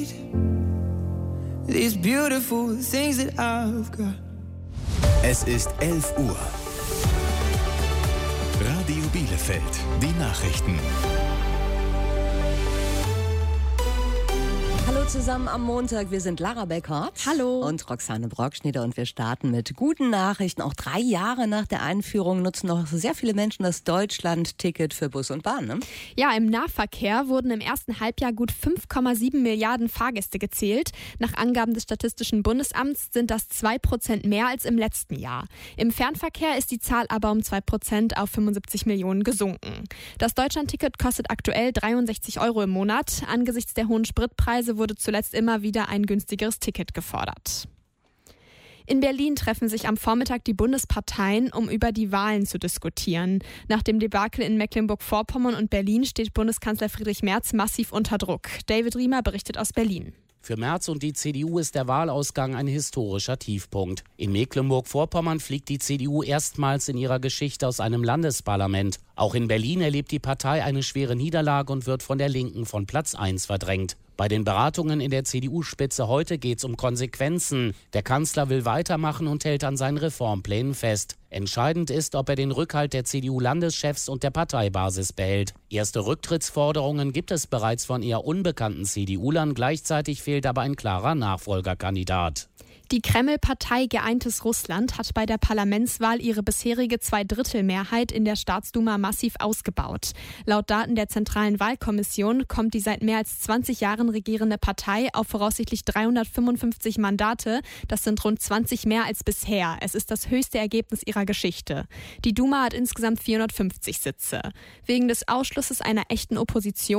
These beautiful things that I've got. Es ist 11 Uhr. Radio Bielefeld, die Nachrichten. Hallo zusammen am Montag, wir sind Lara Beckert. Hallo. Und Roxane Brockschneider und wir starten mit guten Nachrichten. Auch 3 Jahre nach der Einführung nutzen noch sehr viele Menschen das Deutschland-Ticket für Bus und Bahn, ne? Ja, im Nahverkehr wurden im ersten Halbjahr gut 5,7 Milliarden Fahrgäste gezählt. Nach Angaben des Statistischen Bundesamts sind das 2% mehr als im letzten Jahr. Im Fernverkehr ist die Zahl aber um 2% auf 75 Millionen gesunken. Das Deutschland-Ticket kostet aktuell 63 € im Monat. Angesichts der hohen Spritpreise wurde zuletzt immer wieder ein günstigeres Ticket gefordert. In Berlin treffen sich am Vormittag die Bundesparteien, um über die Wahlen zu diskutieren. Nach dem Debakel in Mecklenburg-Vorpommern und Berlin steht Bundeskanzler Friedrich Merz massiv unter Druck. David Riemer berichtet aus Berlin. Für Merz und die CDU ist der Wahlausgang ein historischer Tiefpunkt. In Mecklenburg-Vorpommern fliegt die CDU erstmals in ihrer Geschichte aus einem Landesparlament. Auch in Berlin erlebt die Partei eine schwere Niederlage und wird von der Linken von Platz 1 verdrängt. Bei den Beratungen in der CDU-Spitze heute geht es um Konsequenzen. Der Kanzler will weitermachen und hält an seinen Reformplänen fest. Entscheidend ist, ob er den Rückhalt der CDU-Landeschefs und der Parteibasis behält. Erste Rücktrittsforderungen gibt es bereits von eher unbekannten CDU-Lern. Gleichzeitig fehlt aber ein klarer Nachfolgerkandidat. Die Kreml-Partei Geeintes Russland hat bei der Parlamentswahl ihre bisherige 2/3-Mehrheit in der Staatsduma massiv ausgebaut. Laut Daten der Zentralen Wahlkommission kommt die seit mehr als 20 Jahren regierende Partei auf voraussichtlich 355 Mandate. Das sind rund 20 mehr als bisher. Es ist das höchste Ergebnis ihrer Geschichte. Die Duma hat insgesamt 450 Sitze. Wegen des Ausschlusses einer echten Opposition